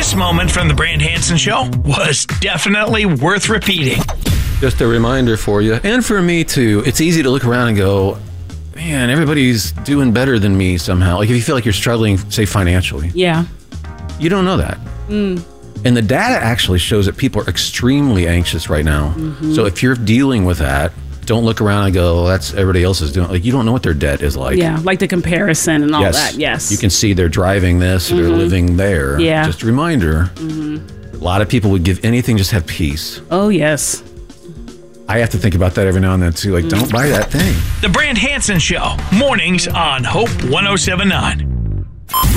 This moment from the Brand Hansen Show was definitely worth repeating. Just a reminder for you, and for me too, it's easy to look around and go, man, everybody's doing better than me somehow. Like if you feel like you're struggling, say financially. Yeah. You don't know that. And the data actually shows that people are extremely anxious right now. So if you're dealing with that, don't look around and go, that's everybody else is doing. Like, you don't know what their debt is like. Yeah, like the comparison and all that. Yes. You can see they're driving this, or they're living there. Yeah. Just a reminder, a lot of people would give anything just to have peace. Oh, yes. I have to think about that every now and then, too. Like, don't buy that thing. The Brand Hansen Show, mornings on Hope 107.9.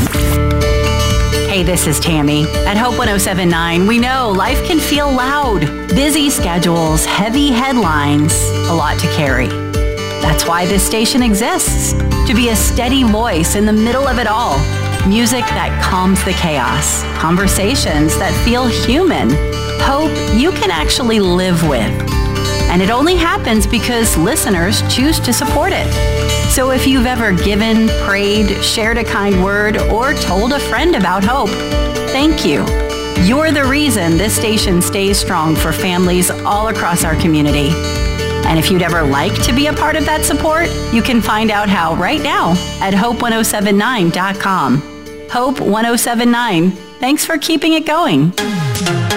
Hey, this is Tammy. At Hope 107.9, we know life can feel loud. Busy schedules, heavy headlines, a lot to carry. That's why this station exists, to be a steady voice in the middle of it all. Music that calms the chaos. Conversations that feel human. Hope you can actually live with. And it only happens because listeners choose to support it. So if you've ever given, prayed, shared a kind word, or told a friend about Hope, thank you. You're the reason this station stays strong for families all across our community. And if you'd ever like to be a part of that support, you can find out how right now at hope1079.com. Hope 1079. Thanks for keeping it going.